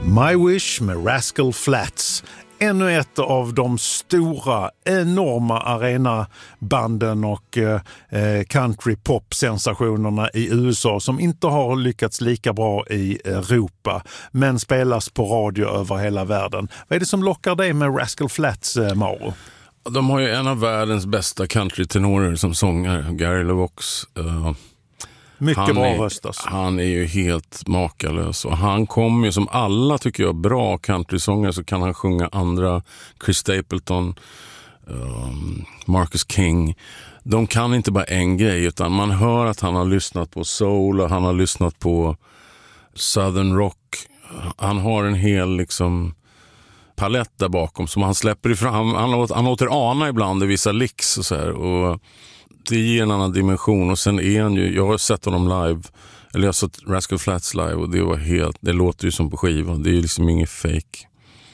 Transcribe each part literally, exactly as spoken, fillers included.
My Wish med Rascal Flatts. Ännu ett av de stora, enorma arenabanden och eh, country-pop-sensationerna i U S A som inte har lyckats lika bra i Europa men spelas på radio över hela världen. Vad är det som lockar dig med Rascal Flatts, eh, Mauro? De har ju en av världens bästa country-tenorer som sångare, Gary LeVox. Uh, Mycket bra är, röst alltså. Han är ju helt makalös och han kommer ju som alla tycker jag bra countrysångare, så kan han sjunga andra, Chris Stapleton, um, Marcus King. De kan inte bara en grej utan man hör att han har lyssnat på soul och han har lyssnat på southern rock. Han har en hel liksom palett där bakom som han släpper ifrån. Han, han, låter, han låter ana ibland i vissa licks och så här, och det ger en annan dimension. Och sen är han ju, jag har sett honom live, eller jag har sett Rascal Flatts live och det var helt, det låter ju som på skivan, det är ju liksom inget fake.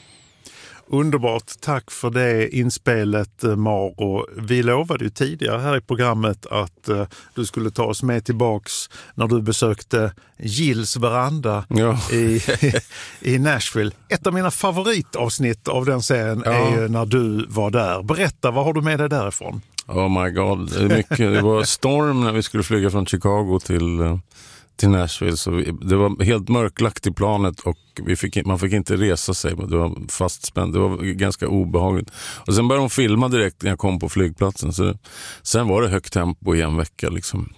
Underbart, tack för det inspelet, Mauro. Vi lovade ju tidigare här i programmet att uh, du skulle ta oss med tillbaks när du besökte Gills veranda ja. i, i Nashville. Ett av mina favoritavsnitt av den serien ja. är ju när du var där. Berätta, vad har du med dig därifrån? Oh my god, det är mycket. Det var storm när vi skulle flyga från Chicago till, till Nashville. Så vi, det var helt mörklagt i planet och vi fick, man fick inte resa sig. Det var fastspänt, det var ganska obehagligt. Och sen började de filma direkt när jag kom på flygplatsen. Så det, sen var det högt tempo i en vecka liksom.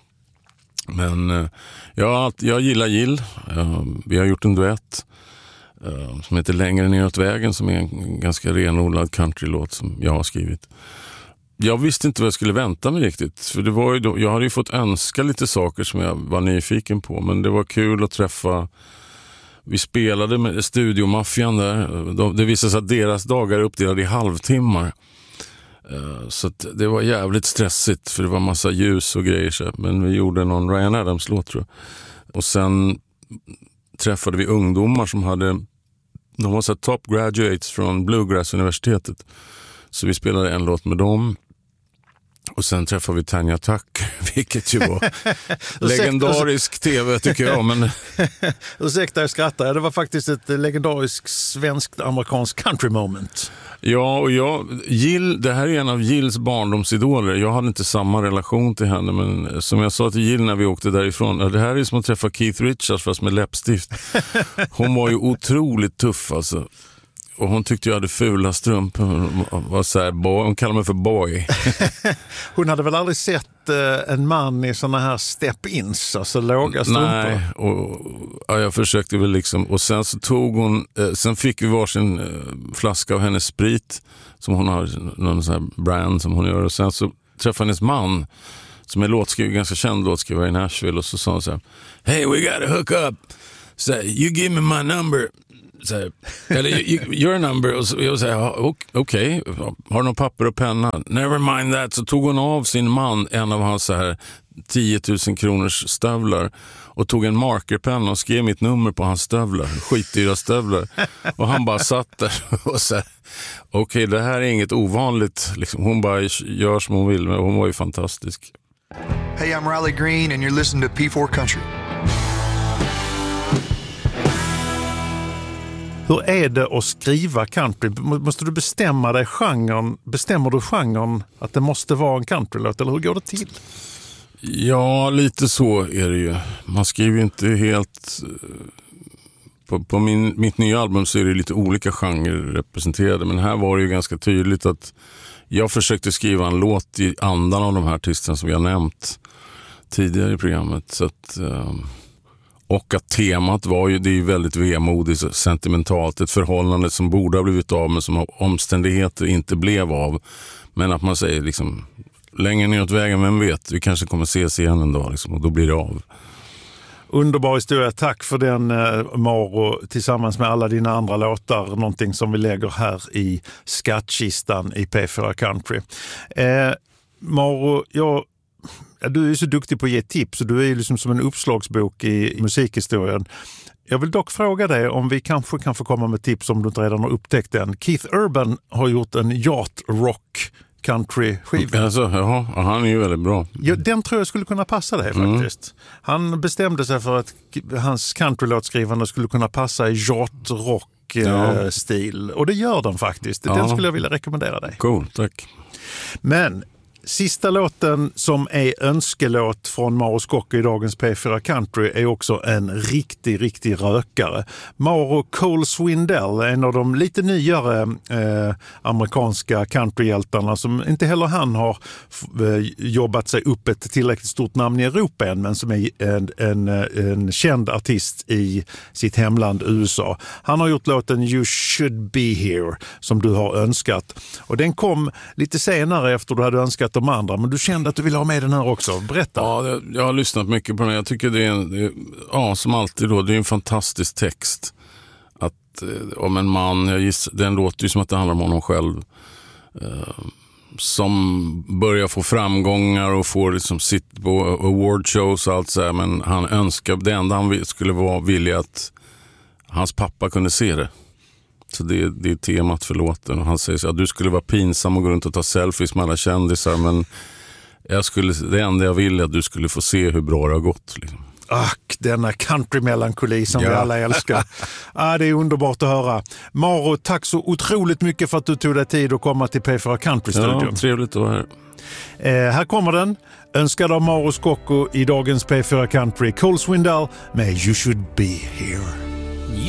Men ja, jag gillar Gill. Vi har gjort en duett som heter Längre neråt vägen, som är en ganska renodlad countrylåt som jag har skrivit. Jag visste inte vad jag skulle vänta mig riktigt. För det var ju då, jag hade ju fått önska lite saker som jag var nyfiken på. Men det var kul att träffa. Vi spelade med studiomaffian där. De, det visade sig att deras dagar är uppdelade i halvtimmar. Uh, så att det var jävligt stressigt. För det var massa ljus och grejer. Så. Men vi gjorde någon Ryan Adams-låt, tror jag. Och sen träffade vi ungdomar som hade. De var så här top graduates från Bluegrass-universitetet. Så vi spelade en låt med dem. Och sen träffade vi Tanya Tucker, vilket ju var legendarisk tv tycker jag. Men ursäkta, jag skrattar. Det var faktiskt ett legendariskt svenskt-amerikanskt country moment. Ja, och jag, Gill, det här är en av Gills barndomsidoler. Jag hade inte samma relation till henne, men som jag sa till Gill när vi åkte därifrån, det här är som att träffa Keith Richards fast med läppstift. Hon var ju otroligt tuff alltså. Och hon tyckte jag hade fula strumpor. Hon var så här, boy. Hon kallade mig för boy. Hon hade väl aldrig sett eh, en man i såna här step-ins, alltså låga strumpor? Nej, och, ja, jag försökte väl liksom. Och sen så tog hon, eh, sen fick vi varsin eh, flaska av hennes sprit som hon har, någon sån här brand som hon gör. Och sen så träffade hennes man som är låtskrivare, ganska känd låtskrivare i Nashville, och så sa hon så här: hey, we gotta hook up. So, you give me my number. Så här, eller your number. Och så, jag säger, okej, okay. Har du någon papper och penna? Never mind that. Så tog hon av sin man en av hans så här tio tusen kronors stövlar och tog en markerpenna och skrev mitt nummer på hans stövlar, skitdyra stövlar. Och han bara satt där och så här, okej, okay, det här är inget ovanligt liksom. Hon bara gör som hon vill, men hon var ju fantastisk. Hey, I'm Riley Green and you're listening to P four Country. Hur är det att skriva country? Måste du bestämma dig genren? Bestämmer du genren att det måste vara en countrylåt, eller hur går det till? Ja, lite så är det ju. Man skriver ju inte helt. På, på min, mitt nya album så är det lite olika genrer representerade, men här var det ju ganska tydligt att jag försökte skriva en låt i andan av de här artisterna som vi har nämnt tidigare i programmet. Så att, och att temat var ju, det är ju väldigt vemodigt och sentimentalt, ett förhållande som borde ha blivit av men som av omständigheter inte blev av. Men att man säger liksom, längre neråt vägen, vem vet, vi kanske kommer ses igen en dag liksom, och då blir det av. Underbar historia, tack för den, Mauro, tillsammans med alla dina andra låtar, någonting som vi lägger här i skattkistan i P fyra Country. Eh, Mauro, jag Ja, du är ju så duktig på att ge tips och du är ju liksom som en uppslagsbok i musikhistorien. Jag vill dock fråga dig om vi kanske kan få komma med tips om du inte redan har upptäckt den. Keith Urban har gjort en yacht rock country-skiva. Alltså, ja, han är ju väldigt bra. Ja, den tror jag skulle kunna passa dig faktiskt. Mm. Han bestämde sig för att hans countrylåtskrivande skulle kunna passa i yacht rock ja. stil. Och det gör den faktiskt. Den ja. skulle jag vilja rekommendera dig. Cool, tack. Men sista låten som är önskelåt från Mauro Scocco i dagens P fyra Country är också en riktig, riktig rökare. Mauro Cole Swindell, en av de lite nyare eh, amerikanska countryhjältarna som inte heller han har eh, jobbat sig upp ett tillräckligt stort namn i Europa än, men som är en, en, en känd artist i sitt hemland U S A. Han har gjort låten You Should Be Here som du har önskat. Och den kom lite senare efter du hade önskat de andra, men du kände att du ville ha med den här också. Berätta. Ja, det, jag har lyssnat mycket på den. Jag tycker det är, en, det är ja, som alltid då, det är en fantastisk text. Att eh, om en man, jag giss, den låter ju som att det handlar om honom själv. Eh, som börjar få framgångar och får liksom sitt på awardshows och allt så här, men han önskar, det enda han skulle vara villig att hans pappa kunde se det. Så det, det är temat för låten. Och han säger så att du skulle vara pinsam och gå runt och ta selfies med alla kändisar, men jag skulle, det enda jag vill är att du skulle få se hur bra det har gått. Liksom. Ack, denna country-melankoli som ja. vi alla älskar. ah, det är underbart att höra. Mauro, tack så otroligt mycket för att du tog dig tid att komma till P fyra Country-studion. Ja, trevligt att vara här. Eh, här kommer den. Önskad av Mauro Scocco i dagens P fyra Country. Cole Swindell med You Should Be Here.